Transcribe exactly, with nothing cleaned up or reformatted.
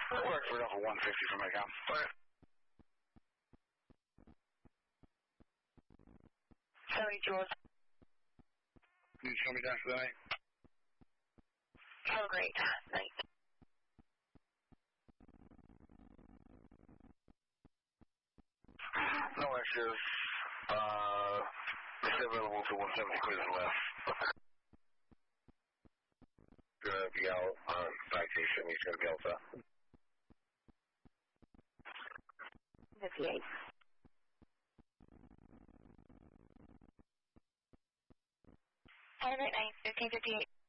Correct for Alpha one fifty from Macau. Fire. Sorry, George. Can you show me down for the night? Oh, great. Night. No extras. Uh, it's available to one seventy clear to the left. Gonna be out on citation. He's gonna be out there. fifty-eight. Pilot nine, fifteen fifty-eight.